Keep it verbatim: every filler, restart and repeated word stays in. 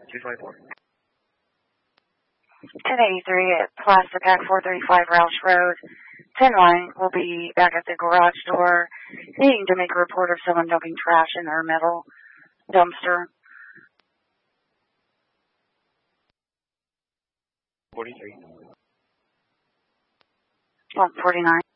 two twenty-four. ten eighty-three at Plastic Pack four thirty-five Roush Road. ten line will be back at the garage door, needing to make a report of someone dumping trash in their metal dumpster. forty-three. Oh, forty-nine.